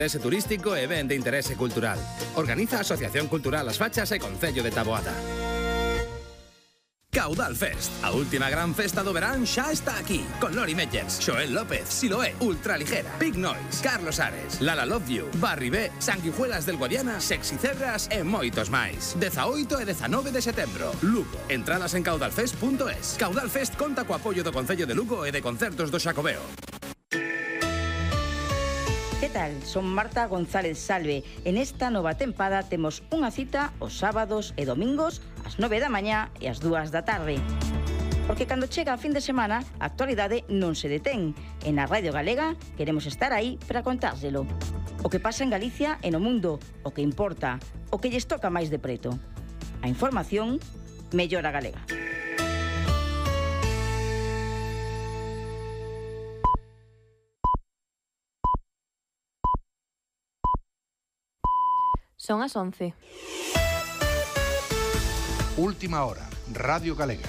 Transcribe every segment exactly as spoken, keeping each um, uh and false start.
Interese turístico e ben de interese cultural. Organiza a Asociación Cultural As Fachas e Concello de Taboada. Caudal Fest, a última gran festa do verán xa está aquí, con Lori Meyers, Xoel López, Siloé, Ultraligera, Big Noise, Carlos Ares, Lala Love You, Barry B, Sanguijuelas del Guadiana, Sexy Cebras e moitos máis. dezaoito e dezanove de setembro, Lugo. Entradas en caudalfest punto es. Caudal Fest conta co apoio do Concello de Lugo e de Concertos do Xacobeo. Que tal? Son Marta González Salve. En esta nova tempada temos unha cita os sábados e domingos ás nove da mañá e ás dúas da tarde. Porque cando chega a fin de semana, a actualidade non se detén. E na Radio Galega queremos estar aí para contárselo. O que pasa en Galicia e no mundo, o que importa, o que lles toca máis de preto. A información, mellora galega. Son as once. Última hora, Radio Galega.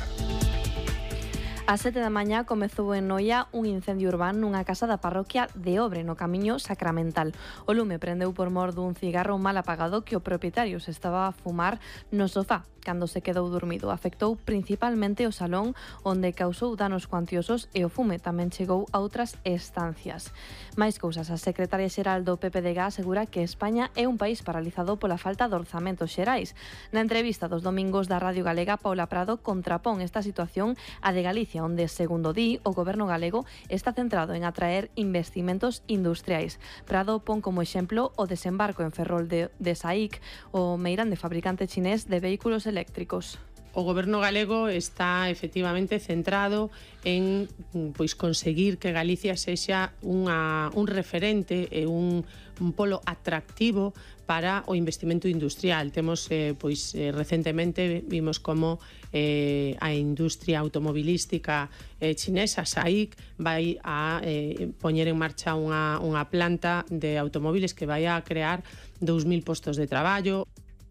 A sete da mañá comezou en Noia un incendio urbano nunha casa da parroquia de Obre, no Camiño Sacramental. O lume prendeu por mor dun cigarro mal apagado que o propietario se estaba a fumar no sofá cando se quedou dormido. Afectou principalmente o salón, onde causou danos cuantiosos e o fume tamén chegou a outras estancias. Mais cousas, a secretaria xeral do P P D G asegura que España é un país paralizado pola falta de orzamentos xerais. Na entrevista dos domingos da Radio Galega, Paula Prado contrapón esta situación a de Galicia, onde, segundo di, o goberno galego está centrado en atraer investimentos industriais. Prado pon como exemplo o desembarco en Ferrol de, de SAIC, o meirande fabricante chinés de vehículos eléctricos. O goberno galego está efectivamente centrado en pois conseguir que Galicia sexa unha, un referente e un, un polo atractivo para o investimento industrial. Temos eh, pois eh, recentemente vimos como eh, a industria automobilística eh, chinesa SAIC vai a eh, poñer en marcha unha, unha planta de automóviles que vai a crear dous mil postos de traballo.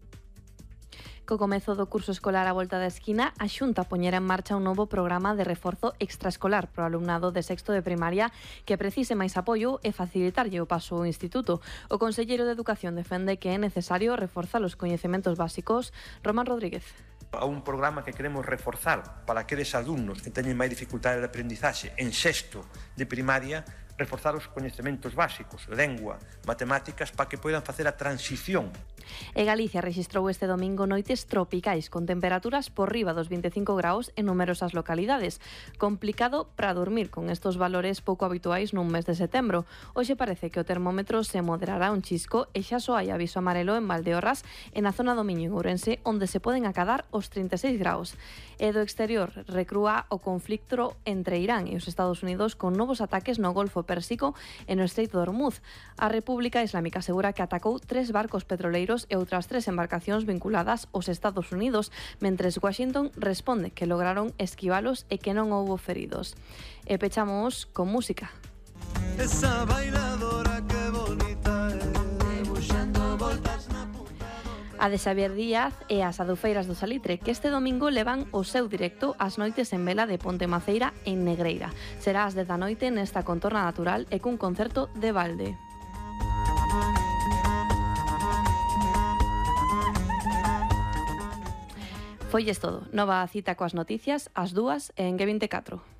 Co comezo do curso escolar á volta da esquina, a Xunta poñera en marcha un novo programa de reforzo extraescolar pro alumnado de sexto de primaria que precise máis apoio e facilitarlle o paso ao instituto. O conselleiro de Educación defende que é necesario reforzar os coñecementos básicos. Román Rodríguez. A un programa que queremos reforzar para aqueles alumnos que teñen máis dificultade de aprendizaxe en sexto de primaria, reforzar os coñecementos básicos, lengua, matemáticas, para que poidan facer a transición. E Galicia rexistrou este domingo noites tropicais con temperaturas por riba dos veinticinco graus en numerosas localidades. Complicado para dormir con estos valores pouco habituais nun mes de setembro. Hoxe parece que o termómetro se moderará un chisco e xa só hai aviso amarelo en Valdeorras e na zona do Miño en Ourense, onde se poden acadar os trinta e seis graus. E do exterior recrúa o conflicto entre Irán e os Estados Unidos con novos ataques no Golfo Pérsico e no Estreito de Hormuz. A República Islámica asegura que atacou tres barcos petroleiros e outras tres embarcacións vinculadas aos Estados Unidos, mentres Washington responde que lograron esquivalos e que non houbo feridos. E pechamos con música. Esa bailadora que bonita é, debuxando voltas na punta. A de Xavier Díaz e as Adufeiras do Salitre, que este domingo levan o seu directo ás noites en vela de Ponte Maceira en Negreira. Será ás dez da noite nesta contorna natural e cun concerto de balde. Foilles todo. Nova cita coas noticias ás dúas en G veinticuatro.